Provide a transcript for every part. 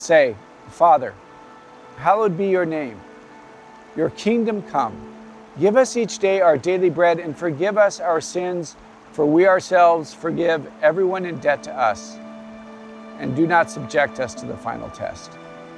Say, Father, hallowed be your name. Your kingdom come. Give us each day our daily bread and forgive us our sins, for we ourselves forgive everyone in debt to us. And do not subject us to the final test.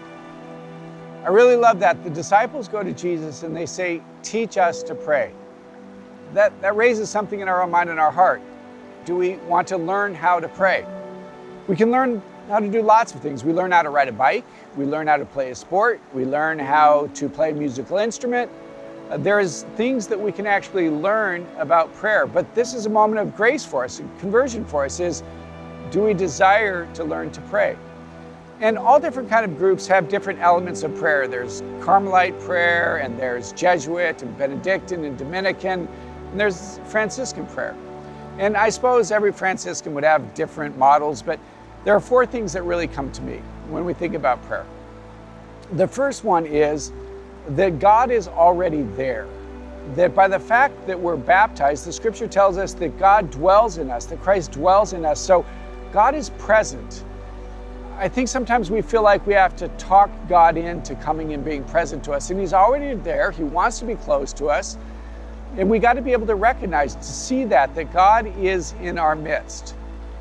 I really love that. The disciples go to Jesus and they say, teach us to pray. That raises something in our own mind and our heart. Do we want to learn how to pray? We can learn how to do lots of things. We learn how to ride a bike. We learn how to play a sport. We learn how to play a musical instrument. There's things that we can actually learn about prayer. But this is a moment of grace for us, conversion for us, is do we desire to learn to pray? And all different kind of groups have different elements of prayer. There's Carmelite prayer, and there's Jesuit, and Benedictine, and Dominican, and there's Franciscan prayer. And I suppose every Franciscan would have different models, but there are four things that really come to me when we think about prayer. The first one is that God is already there. That by the fact that we're baptized, the scripture tells us that God dwells in us, that Christ dwells in us. So God is present. I think sometimes we feel like we have to talk God into coming and being present to us. And He's already there. He wants to be close to us. And we got to be able to recognize, to see that God is in our midst.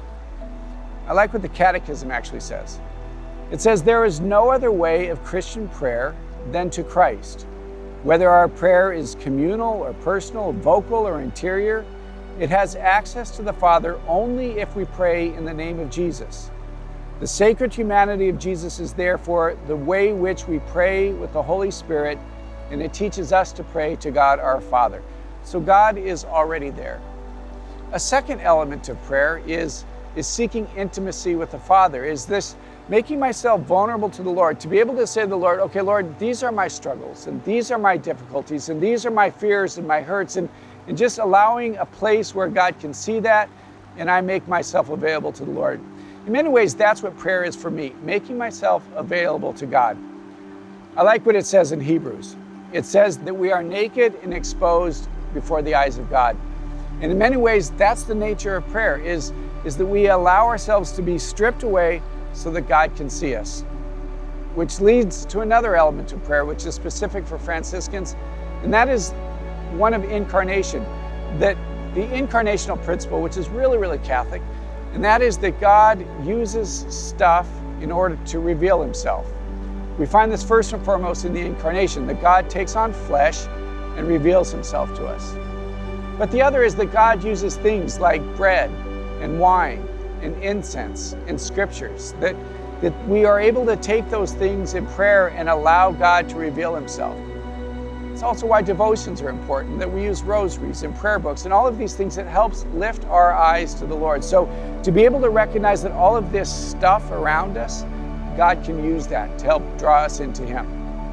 I like what the Catechism actually says. It says, there is no other way of Christian prayer than to Christ. Whether our prayer is communal or personal, vocal or interior, it has access to the Father only if we pray in the name of Jesus. The sacred humanity of Jesus is therefore the way which we pray with the Holy Spirit, and it teaches us to pray to God our Father. So God is already there. A second element of prayer is seeking intimacy with the Father, is this making myself vulnerable to the Lord, to be able to say to the Lord, okay, Lord, these are my struggles, and these are my difficulties, and these are my fears and my hurts, and just allowing a place where God can see that, and I make myself available to the Lord. In many ways, that's what prayer is for me, making myself available to God. I like what it says in Hebrews. It says that we are naked and exposed before the eyes of God. And in many ways, that's the nature of prayer, is that we allow ourselves to be stripped away so that God can see us. Which leads to another element of prayer, which is specific for Franciscans, and that is one of incarnation. That the incarnational principle, which is really, really Catholic, and that is that God uses stuff in order to reveal Himself. We find this first and foremost in the incarnation, that God takes on flesh and reveals Himself to us. But the other is that God uses things like bread and wine and incense and scriptures, that we are able to take those things in prayer and allow God to reveal Himself. It's also why devotions are important, that we use rosaries and prayer books and all of these things that helps lift our eyes to the Lord. So to be able to recognize that all of this stuff around us, God can use that to help draw us into Him.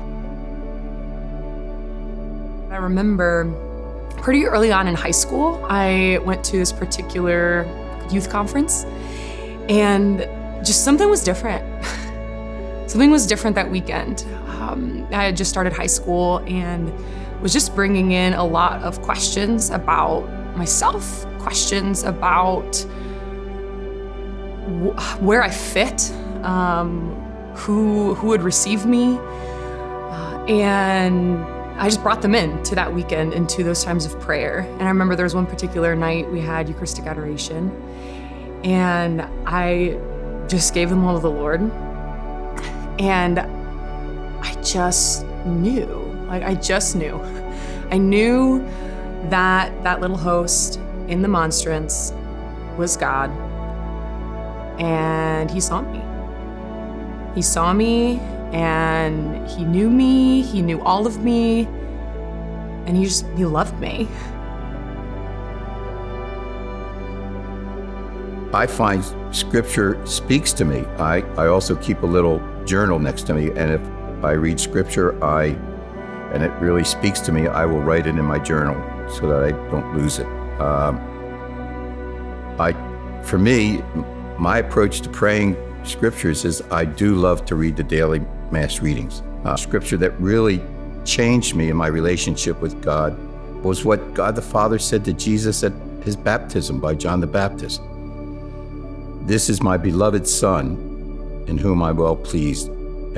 I remember pretty early on in high school, I went to this particular youth conference, and just something was different. Something was different that weekend. I had just started high school and was just bringing in a lot of questions about myself, questions about where I fit, who would receive me, and I just brought them in to that weekend, into those times of prayer. And I remember there was one particular night we had Eucharistic adoration, and I just gave them all to the Lord. And I just knew, I knew that that little host in the monstrance was God, and He saw me. He saw me, and He knew me, He knew all of me, and He loved me. I find Scripture speaks to me. I also keep a little journal next to me, and if I read Scripture and it really speaks to me, I will write it in my journal so that I don't lose it. For me, my approach to praying Scriptures is I do love to read the daily Mass readings. Scripture that really changed me in my relationship with God was what God the Father said to Jesus at His baptism by John the Baptist. "This is my beloved Son, in whom I'm well pleased.